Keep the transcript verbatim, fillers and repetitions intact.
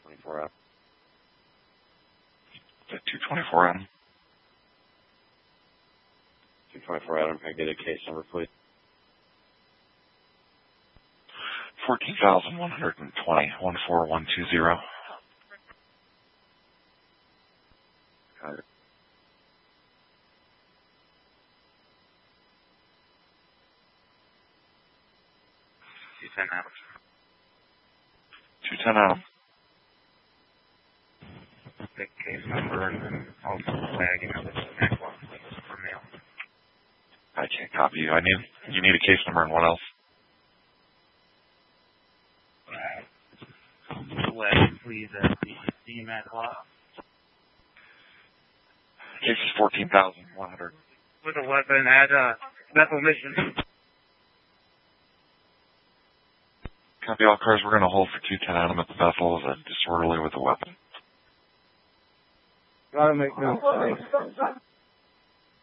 twenty-four Adam. Is that two twenty-four Adam? two twenty-four Adam, can I get a case number, please? fourteen thousand one hundred twenty, one four one two zero. Got it. two ten Adam. two ten Adam. Take case number and then I'll flag you know this next one for mail. I can't copy you. I need, you need a case number and what else? Flag, please, at the D M A C lot. Case is fourteen thousand one hundred. With a weapon at uh, Bethel Mission. Copy all cars. We're going to hold for two ten Adam at the Bethel as a disorderly with a weapon. Gotta make no sense.